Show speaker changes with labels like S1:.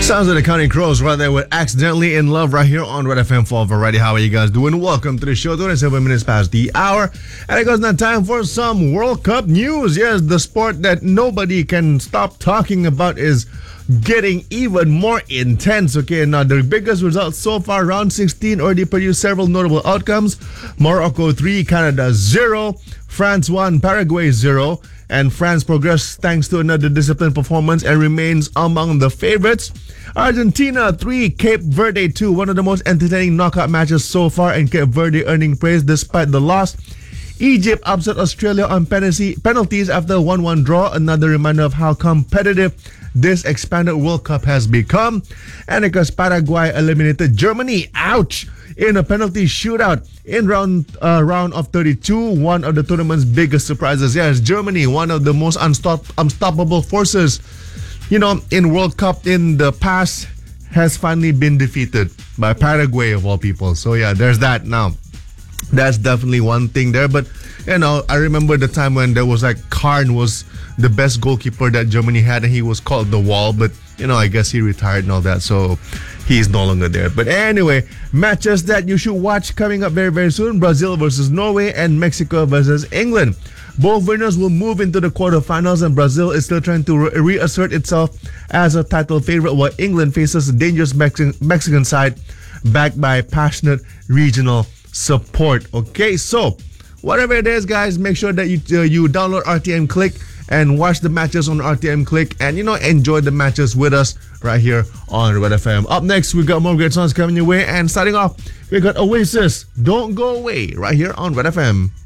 S1: Sounds like the Counting Crows right there with Accidentally in Love right here on Red FM for Variety. How are you guys doing? Welcome to the show. 27 minutes past the hour. And it goes now time for some World Cup news. Yes, the sport that nobody can stop talking about is getting even more intense. Okay, now the biggest results so far, round 16 already produced several notable outcomes. Morocco 3, Canada 0, France 1, Paraguay 0. And France progressed thanks to another disciplined performance and remains among the favorites. Argentina 3, Cape Verde 2, one of the most entertaining knockout matches so far, and Cape Verde earning praise despite the loss. Egypt upset Australia on penalties after a 1-1 draw, another reminder of how competitive this expanded World Cup has become. And because Paraguay eliminated Germany, ouch, in a penalty shootout in round of 32, one of the tournament's biggest surprises. Yes, Germany, one of the most unstoppable forces, in World Cup in the past, has finally been defeated by Paraguay of all people. So yeah, there's that now. That's definitely one thing there. But, I remember the time when there was Karn was the best goalkeeper that Germany had, and he was called the Wall. But, I guess he retired and all that. So he's no longer there. But anyway, matches that you should watch coming up very, very soon. Brazil versus Norway and Mexico versus England. Both winners will move into the quarterfinals, and Brazil is still trying to reassert itself as a title favorite, while England faces a dangerous Mexican side backed by passionate regional support. Okay, so whatever it is, guys, make sure that you download RTM Click and watch the matches on RTM Click, and enjoy the matches with us right here on Red FM. Up next, we got more great songs coming your way, and starting off, we got Oasis, Don't Go Away, right here on Red FM.